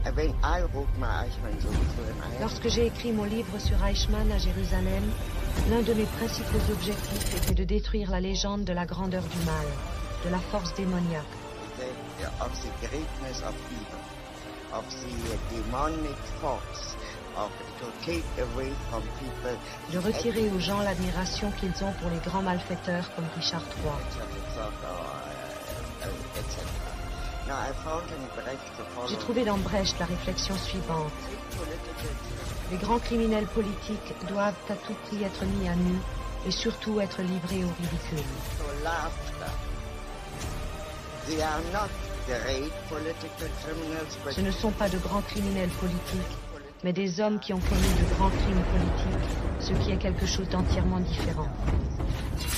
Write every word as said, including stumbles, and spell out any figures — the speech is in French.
Lorsque j'ai écrit mon livre sur Eichmann à Jérusalem, l'un de mes principaux objectifs était de détruire la légende de la grandeur du mal, de la force démoniaque. De retirer aux gens l'admiration qu'ils ont pour les grands malfaiteurs comme Richard trois. J'ai trouvé dans Brecht la réflexion suivante. Les grands criminels politiques doivent à tout prix être mis à nu et surtout être livrés au ridicule. Ce ne sont pas de grands criminels politiques, mais des hommes qui ont commis de grands crimes politiques, ce qui est quelque chose d'entièrement différent.